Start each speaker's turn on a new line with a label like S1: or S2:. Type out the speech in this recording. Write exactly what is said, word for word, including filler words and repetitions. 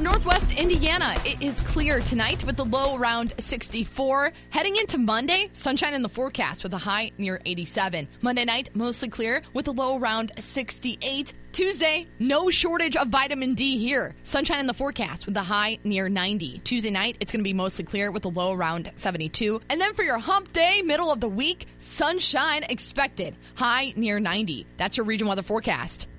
S1: Northwest Indiana, it is clear tonight with the low around sixty-four. Heading into Monday, sunshine in the forecast with a high near eighty-seven. Monday night, mostly clear with a low around sixty-eight. Tuesday, no shortage of vitamin D here. Sunshine in the forecast with a high near ninety. Tuesday night, it's going to be mostly clear with a low around seventy-two. And then for your hump day, middle of the week, sunshine expected. High near ninety. That's your region weather forecast.